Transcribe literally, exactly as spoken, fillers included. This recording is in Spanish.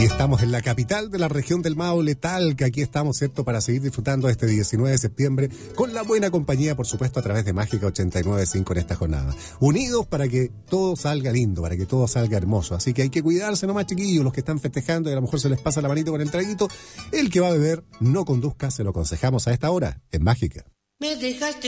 Y estamos en la capital de la región del Maule, Talca. Aquí estamos, ¿cierto?, para seguir disfrutando este diecinueve de septiembre con la buena compañía, por supuesto, a través de Mágica ochenta y nueve punto cinco en esta jornada. Unidos para que todo salga lindo, para que todo salga hermoso. Así que hay que cuidarse nomás, chiquillos, los que están festejando y a lo mejor se les pasa la manito con el traguito. El que va a beber, no conduzca, se lo aconsejamos a esta hora en Mágica. Me dejaste